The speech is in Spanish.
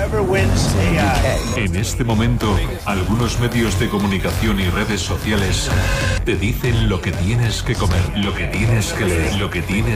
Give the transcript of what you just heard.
En este momento, algunos medios de comunicación y redes sociales te dicen lo que tienes que comer, lo que tienes que leer, lo que tienes